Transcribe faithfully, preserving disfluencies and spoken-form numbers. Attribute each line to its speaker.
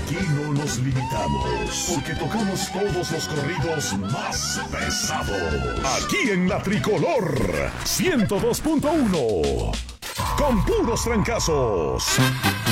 Speaker 1: Aquí no nos limitamos, porque tocamos todos los corridos más pesados. Aquí en La Tricolor, ciento dos punto uno, con puros trancazos.